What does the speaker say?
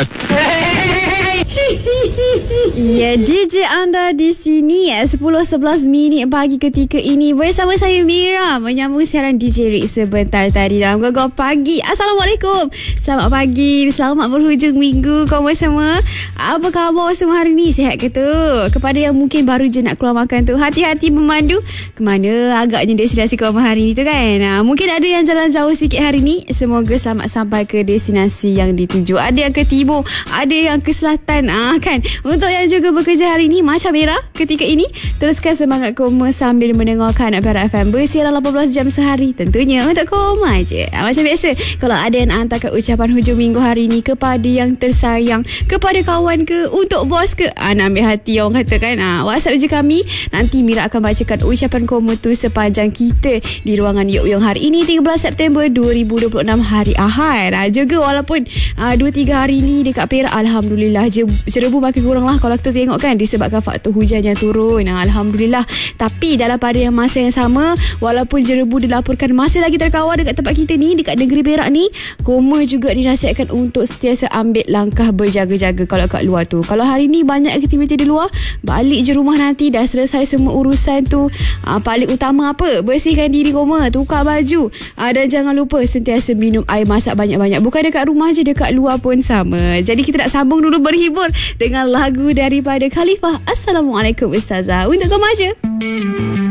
Ya, DJ anda di sini 10-11 minit pagi ketika ini bersama saya Mira menyambung siaran DJ Rick sebentar tadi dalam Gegar Pagi. Assalamualaikum. Selamat pagi, selamat berhujung minggu kawan semua. Apa khabar semua hari ni? Sihat ke tu? Kepada yang mungkin baru je nak keluar makan tu, hati-hati memandu ke mana agaknya destinasi korang hari ni tu kan. Mungkin ada yang jalan jauh sikit hari ni. Semoga selamat sampai ke destinasi yang dituju. Ada yang ke timur, ada yang ke selatan kan. Untuk yang juga bekerja hari ni macam Mira ketika ini, teruskan semangat koma sambil mendengarkan Perak FM bersiaran 18 jam sehari, tentunya untuk koma je. Macam biasa, kalau ada yang hantarkan ucapan hujung minggu hari ni kepada yang tersayang, kepada kawan ke, untuk bos ke, nak ambil hati orang kata kan. WhatsApp je kami, nanti Mira akan bacakan ucapan koma tu sepanjang kita di ruangan Yok Yong hari ini 13 September 2026 hari Ahad. Juga walaupun 2-3 hari ni dekat Perak, Alhamdulillah jerebu makin kurang lah kalau kita tengok kan, disebabkan faktor hujan yang turun. Alhamdulillah. Tapi dalam pada yang masa yang sama, walaupun jerebu dilaporkan masih lagi terkawal dekat tempat kita ni, dekat negeri Perak ni, koma juga dinasihatkan untuk sentiasa ambil langkah berjaga-jaga kalau kat luar tu. Kalau hari ni banyak aktiviti di luar, balik je rumah nanti dah selesai semua urusan tu. Paling utama apa? Bersihkan diri koma, tukar baju, dan jangan lupa sentiasa minum air masak banyak-banyak. Bukan dekat rumah je, dekat luar pun sama. Jadi kita nak sambung dulu berhibur dengan lagu daripada Khalifah. Assalamualaikum Ustazah. Untuk kau aja.